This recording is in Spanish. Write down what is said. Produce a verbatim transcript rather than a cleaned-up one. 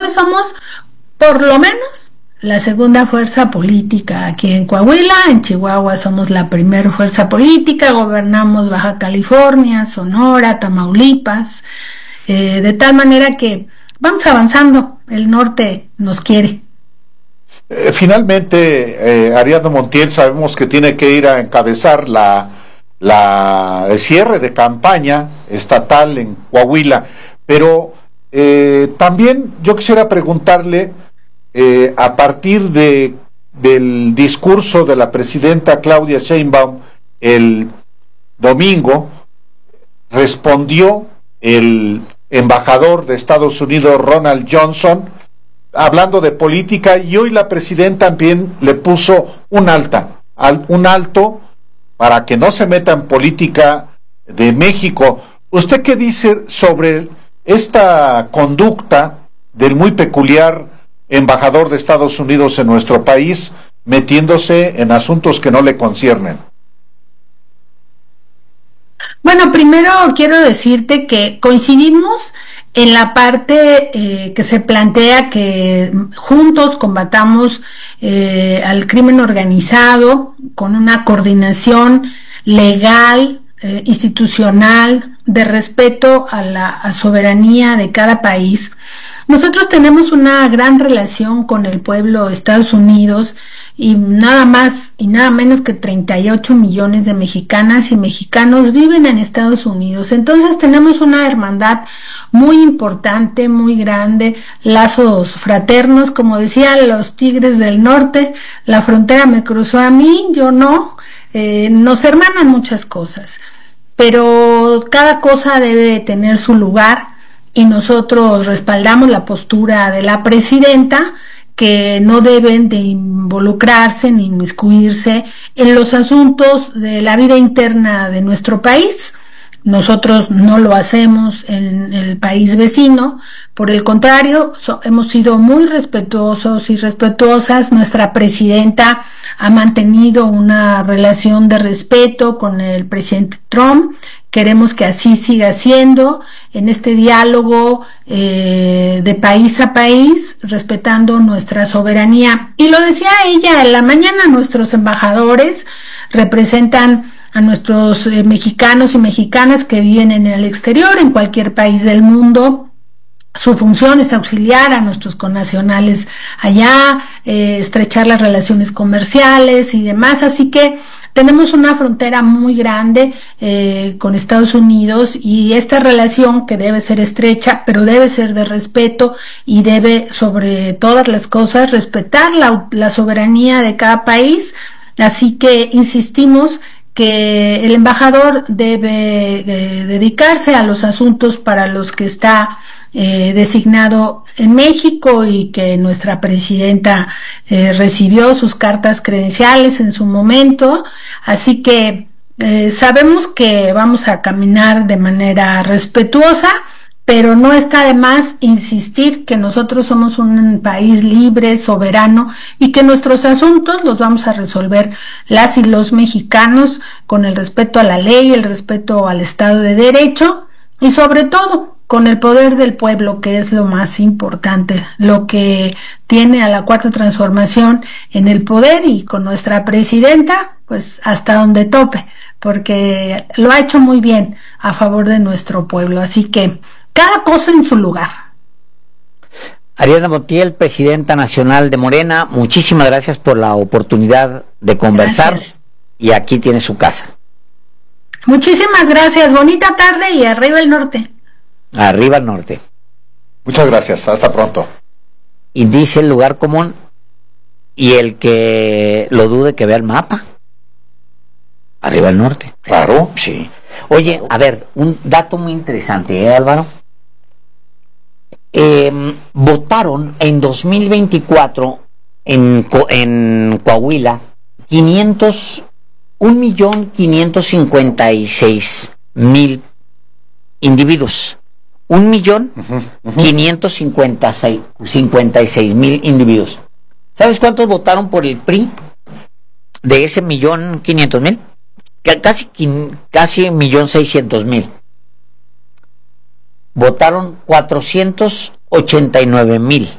hoy somos, por lo menos, la segunda fuerza política aquí en Coahuila. En Chihuahua somos la primera fuerza política, gobernamos Baja California, Sonora, Tamaulipas, eh, de tal manera que vamos avanzando, el norte nos quiere. Eh, finalmente, eh, Ariadna Montiel, sabemos que tiene que ir a encabezar la, la el cierre de campaña estatal en Coahuila, pero eh, también yo quisiera preguntarle, eh, a partir de del discurso de la presidenta Claudia Sheinbaum el domingo, respondió el embajador de Estados Unidos, Ronald Johnson, hablando de política, y hoy la presidenta también le puso un alta, al, un alto para que no se meta en política de México. ¿Usted qué dice sobre esta conducta del muy peculiar embajador de Estados Unidos en nuestro país, metiéndose en asuntos que no le conciernen? Bueno, primero quiero decirte que coincidimos en la parte eh, que se plantea que juntos combatamos eh, al crimen organizado con una coordinación legal, eh, institucional, de respeto a la a soberanía de cada país. Nosotros tenemos una gran relación con el pueblo de Estados Unidos y nada más y nada menos que treinta y ocho millones de mexicanas y mexicanos viven en Estados Unidos. Entonces tenemos una hermandad muy importante, muy grande, lazos fraternos, como decían los Tigres del Norte, la frontera me cruzó a mí, yo no, eh, nos hermanan muchas cosas, pero cada cosa debe tener su lugar. Y nosotros respaldamos la postura de la presidenta, que no deben de involucrarse ni inmiscuirse en los asuntos de la vida interna de nuestro país. Nosotros no lo hacemos en el país vecino, por el contrario, so, hemos sido muy respetuosos y respetuosas. Nuestra presidenta ha mantenido una relación de respeto con el presidente Trump. Queremos que así siga siendo en este diálogo eh, de país a país, respetando nuestra soberanía. Y lo decía ella en la mañana, nuestros embajadores representan a nuestros eh, mexicanos y mexicanas que viven en el exterior, en cualquier país del mundo. Su función es auxiliar a nuestros connacionales allá, eh, estrechar las relaciones comerciales y demás, así que tenemos una frontera muy grande eh, con Estados Unidos, y esta relación, que debe ser estrecha, pero debe ser de respeto y debe, sobre todas las cosas, respetar la, la soberanía de cada país. Así que insistimos que el embajador debe eh, dedicarse a los asuntos para los que está eh, designado en México, y que nuestra presidenta eh, recibió sus cartas credenciales en su momento. Así que eh, sabemos que vamos a caminar de manera respetuosa, pero no está de más insistir que nosotros somos un país libre, soberano, y que nuestros asuntos los vamos a resolver las y los mexicanos con el respeto a la ley, el respeto al Estado de Derecho, y sobre todo con el poder del pueblo, que es lo más importante, lo que tiene a la Cuarta Transformación en el poder, y con nuestra presidenta, pues hasta donde tope, porque lo ha hecho muy bien a favor de nuestro pueblo. Así que cada cosa en su lugar. Ariadna Montiel, presidenta nacional de Morena, muchísimas gracias por la oportunidad de conversar. Gracias. Y aquí tiene su casa. Muchísimas gracias, bonita tarde y arriba el norte. Arriba el norte. Muchas gracias, hasta pronto. Y dice el lugar común, y el que lo dude que vea el mapa. Arriba el norte. Claro. Sí. Oye, a ver, un dato muy interesante, ¿eh, Álvaro? Eh, votaron en dos mil veinticuatro en, en Coahuila quinientos, un millón quinientos cincuenta y seis mil individuos. Un millón quinientos cincuenta y seis mil individuos. ¿Sabes cuántos votaron por el P R I? De ese millón quinientos mil, casi casi millón seiscientos mil. Votaron cuatrocientos ochenta y nueve mil